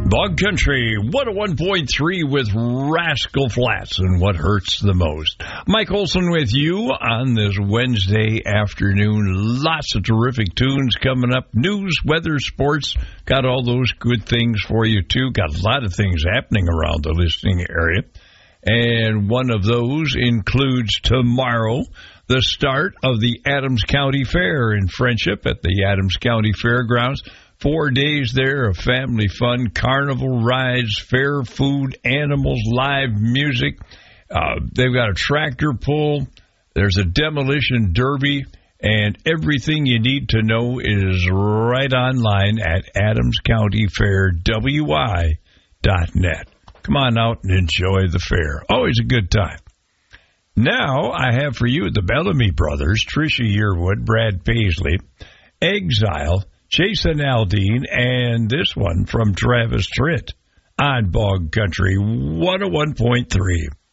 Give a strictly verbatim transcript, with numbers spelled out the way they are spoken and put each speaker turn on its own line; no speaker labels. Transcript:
Bog Country one oh one point three with Rascal Flatts and What Hurts the Most. Mike Olson with you on this Wednesday afternoon. Lots of terrific tunes coming up. News, weather, sports. Got all those good things for you, too. Got a lot of things happening around the listening area. And one of those includes tomorrow, the start of the Adams County Fair in Friendship at the Adams County Fairgrounds. Four days there of family fun, carnival rides, fair food, animals, live music. Uh, they've got a tractor pull. There's a demolition derby. And everything you need to know is right online at Adams County Fair W I dot net. Come on out and enjoy the fair. Always a good time. Now I have for you the Bellamy Brothers, Tricia Yearwood, Brad Paisley, Exile, Jason Aldean, and this one from Travis Tritt on Bog Country one oh one point three.